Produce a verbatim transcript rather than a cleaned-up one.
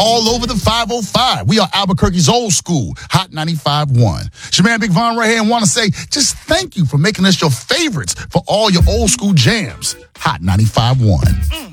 all over the five oh five. We are Albuquerque's old school, Hot ninety-five point one. It's your man Big Von right here, and want to say just thank you for making us your favorites for all your old school jams. Hot ninety-five point one. Mm.